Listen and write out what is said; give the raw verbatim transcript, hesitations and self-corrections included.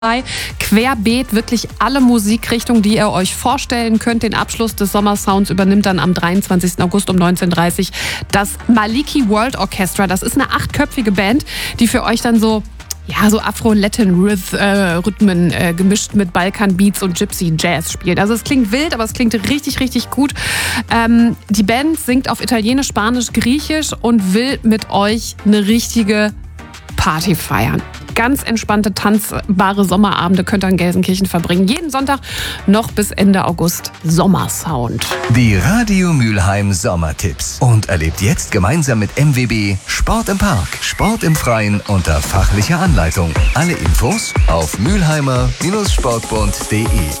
Querbeet, wirklich alle Musikrichtungen, die ihr euch vorstellen könnt. Den Abschluss des Sommersounds übernimmt dann am dreiundzwanzigsten August um neunzehn Uhr dreißig das Maliki World Orchestra. Das ist eine achtköpfige Band, die für euch dann so ja, so Afro-Latin-Rhythmen äh, gemischt mit Balkan-Beats und Gypsy-Jazz spielt. Also es klingt wild, aber es klingt richtig, richtig gut. Ähm, die Band singt auf Italienisch, Spanisch, Griechisch und will mit euch eine richtige Party feiern. Ganz entspannte, tanzbare Sommerabende könnt ihr in Gelsenkirchen verbringen. Jeden Sonntag noch bis Ende August Sommersound. Die Radio Mülheim Sommertipps. Und erlebt jetzt gemeinsam mit M W B Sport im Park, Sport im Freien unter fachlicher Anleitung. Alle Infos auf mülheimer Bindestrich sportbund punkt de.